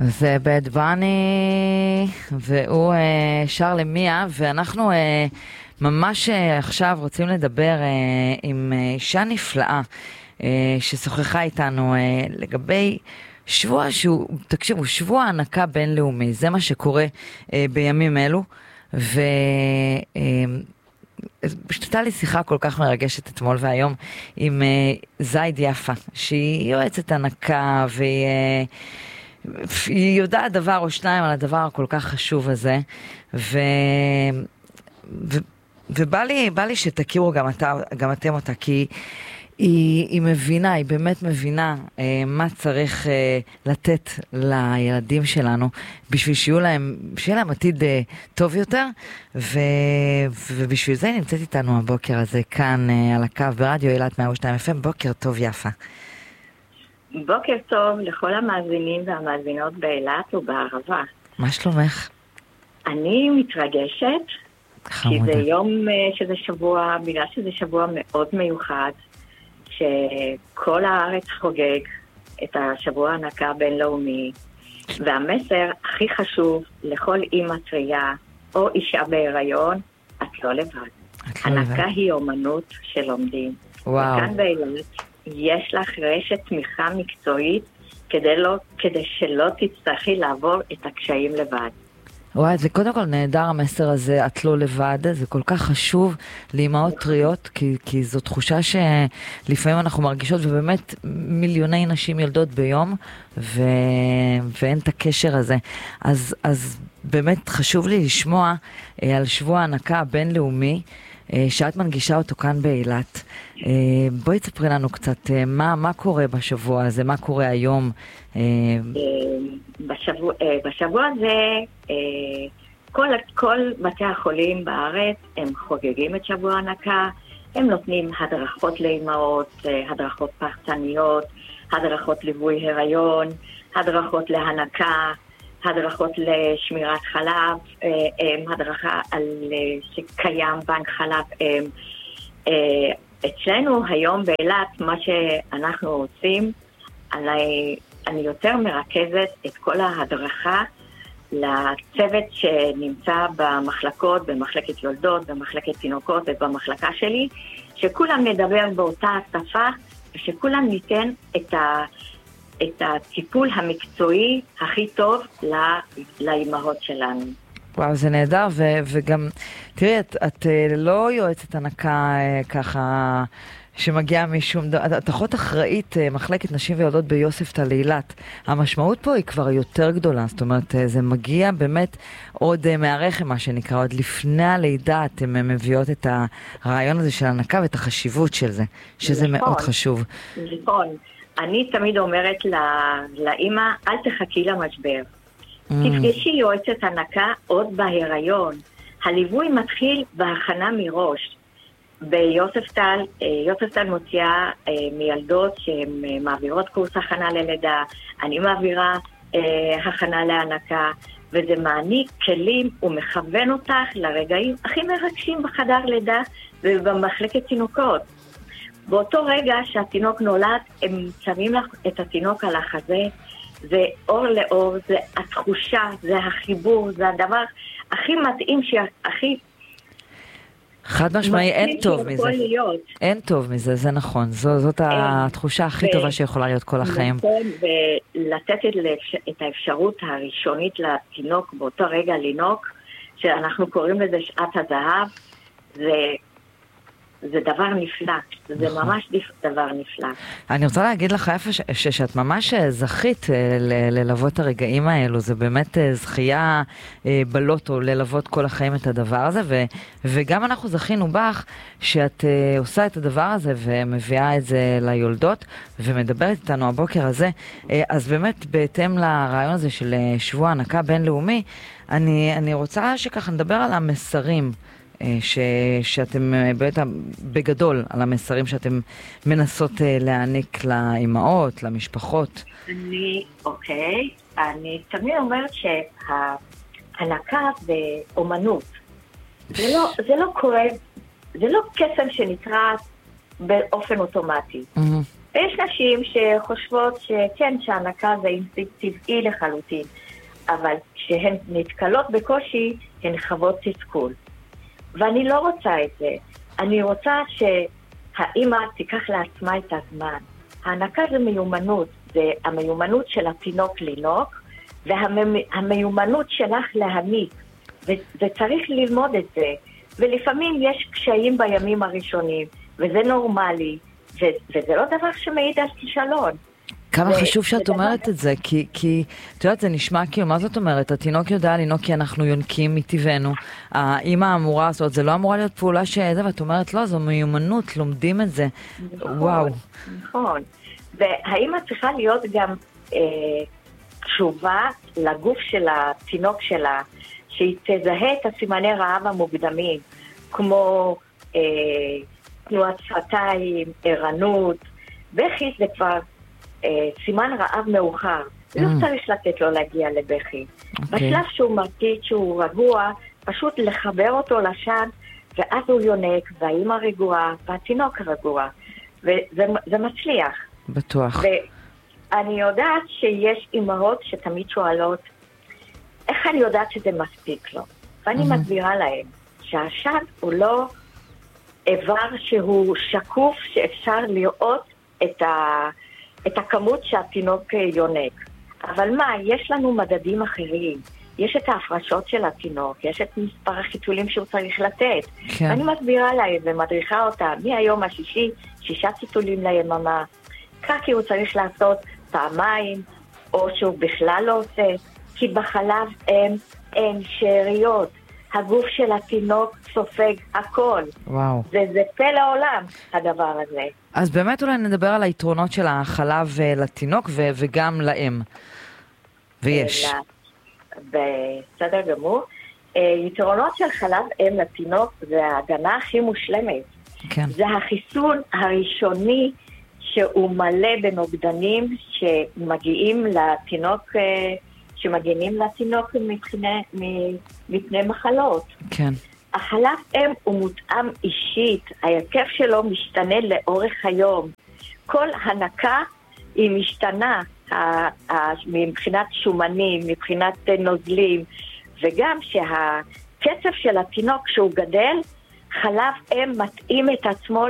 זה בד בני, והוא שר למיה, ואנחנו ממש עכשיו רוצים לדבר עם אישה נפלאה ששוחחה איתנו לגבי שבוע שהוא, תקשיבו, שבוע הענקה בינלאומי, זה מה שקורה בימים אלו, הייתה לי שיחה כל כך מרגשת אתמול והיום עם זייד יפה, שהיא יועצת הנקה והיא יודעת דבר או שניים על הדבר הכל כך חשוב הזה, ובא לי שתכירו גם אתם אותה, כי היא מבינה, היא באמת מבינה מה צריך לתת לילדים שלנו בשביל שיהיה להם עתיד טוב יותר, ובשביל זה היא נמצאת איתנו הבוקר הזה כאן על הקו ברדיו אילת 102 FM. בוקר טוב יפה. בוקר טוב לכל המאזינים והמאזינות באילת ובערבה. מה שלומך? אני מתרגשת, כי זה יום שזה שבוע, בגלל שזה שבוע מאוד מיוחד, שכל הארץ חוגג את השבוע הענקה הבינלאומי, והמסר הכי חשוב לכל אימא טרייה או אישה בהיריון, את לא לבד. הנקה היא אומנות שלומדים. וכאן באילת יש לך רשת תמיכה מקצועית כדי שלא תצטרכי לעבור את הקשיים לבד. וואי, זה קודם כל נהדר המסר הזה, את לא לבד, זה כל כך חשוב לאמהות טריות, כי זו תחושה שלפעמים אנחנו מרגישות, ובאמת מיליוני נשים ילדות ביום, ואין את הקשר הזה. אז באמת חשוב לי לשמוע על שבוע הענקה הבינלאומי, שאת מנגישה אותו כאן באילת. בואי תספרי לנו קצת מה קורה בשבוע הזה, מה קורה היום. בשבוע הזה כל בתי החולים בארץ הם חוגגים את שבוע הענקה, הם נותנים הדרכות לאימהות, הדרכות פרטניות, הדרכות ליווי הריון, הדרכות להנקה, הדרכות לשמירת חלב, הדרכה על שקיים בנק חלב. אצלנו היום באילת מה שאנחנו עושים, אני יותר מרכזת את כל ההדרכה לצוות שנמצא במחלקות, במחלקת יולדות, במחלקת תינוקות ובמחלקה שלי, שכולם נדבר באותה השפה ושכולם ניתן את הטיפול המקצועי הכי טוב לאימהות שלנו. וואו, זה נהדר, וגם, תראי, את לא יועצת הנקה ככה שמגיעה משום דבר, את אחות אחראית מחלקת נשים וילדות ביוספטל אילת. המשמעות פה היא כבר יותר גדולה, זאת אומרת, זה מגיע באמת עוד מהרחם, מה שנקרא, עוד לפני הלידה אתם מביאות את הרעיון הזה של הנקה ואת החשיבות של זה, שזה נכון, מאוד חשוב. נכון. אני תמיד אומרת לאמא, אל תחכי למשבר. תפגשי יועצת הנקה עוד בהיריון. הליווי מתחיל בהכנה מראש. ביוספטל, יוספטל מוציאה מילדות שהן מעבירות קורס הכנה ללידה, אני מעבירה הכנה להנקה, וזה מעניק כלים ומכוון אותך לרגעים הכי מרגשים בחדר לידה ובמחלקת תינוקות. באותו רגע שהתינוק נולד, הם שמים לך את התינוק על החזה, זה אור לאור, זה התחושה, זה החיבור, זה הדבר הכי מתאים, הכי חד משמעי, אין טוב מזה. אין טוב מזה, זה נכון. זאת התחושה הכי טובה שיכולה להיות כל החיים. נכון, ולתת את האפשרות הראשונית לתינוק באותו רגע לנוק, שאנחנו קוראים לזה שעת הזהב, זה דבר נפלא, זה ממש דבר נפלא. אני רוצה להגיד לך איפה שאת ממש זכית ללוות את הרגעים האלו, זה באמת זכייה בלוטו ללוות כל החיים את הדבר הזה, וגם אנחנו זכינו בך שאת עושה את הדבר הזה ומביאה את זה ליולדות, ומדברת איתנו הבוקר הזה. אז באמת בהתאם לרעיון הזה של שבוע הענקה בינלאומי, אני רוצה שככה נדבר על המסרים, שאתם בגדול על המסרים שאתם מנסות להעניק לאימהות, למשפחות. אני תמיד אומרת שהנקה זה אומנות. זה לא קורה, זה לא קסם שנקרא באופן אוטומטי. ויש נשים שחושבות שכן, שהנקה זה אינסטינקט טבעי לחלוטין, אבל כשהן נתקלות בקושי, הן חוות תסכול. ואני לא רוצה את זה. אני רוצה שהאימא תיקח לעצמה את הזמן. ההנקה זה מיומנות, זה המיומנות של התינוק לינוק, והמיומנות שלך להניק, וצריך ללמוד את זה. ולפעמים יש קשיים בימים הראשונים, וזה נורמלי, וזה לא דבר שמעיד על כישלון. כמה חשוב שאת אומרת את זה, כי את יודעת, זה נשמע כאילו, מה זאת אומרת? התינוק יודע לינוק כי אנחנו יונקים מטבענו. האמא אמורה, זאת אומרת, זה לא אמורה להיות פעולה שזה, ואת אומרת, לא, זו מיומנות, לומדים את זה. וואו. נכון. והאמא צריכה להיות גם תשובה לגוף של התינוק שלה, שהיא תזהה את הסימני רעב המוקדמים, כמו תנועת שפתיים, ערנות, בכי זה כבר סימן רעב מאוחר. לא צריך לתת לו להגיע לבכי. בשלב שהוא מרטיט, שהוא רגוע, פשוט לחבר אותו לשד, ואז הוא יונק, והאמא רגועה, והתינוק רגוע. וזה מצליח. בטוח. ואני יודעת שיש אמהות שתמיד שואלות, איך אני יודעת שזה מספיק לו? ואני מסבירה להם שהשד הוא לא איבר שהוא שקוף שאפשר לראות את הכמות שהתינוק יונק. אבל מה, יש לנו מדדים אחרים. יש את ההפרשות של התינוק, יש את מספר החיתולים שהוא צריך לתת. כן. ואני מסבירה להם ומדריכה אותם, מהיום השישי, 6 חיתולים ליממה. כי הוא צריך לעשות פעמיים, או שהוא בכלל לא עושה, כי בחלב אין שאריות. הגוף של התינוק סופג הכל. וואו. וזה פלא העולם, הדבר הזה. אז באמת אולי נדבר על היתרונות של החלב לתינוק וגם לאם. ויש. בסדר גמור. יתרונות של חלב אם לתינוק זה ההגנה הכי מושלמת. כן. זה החיסון הראשוני שהוא מלא בנוגדנים שמגיעים לתינוק, שמגנים לתינוק מפני מחלות. כן. החלב אם הוא מותאם אישית, ההרכב שלו משתנה לאורך היום. כל הנקה היא משתנה מבחינת שומנים, מבחינת נוזלים, וגם שהקצב של התינוק שהוא גדל, חלב אם מתאים את עצמו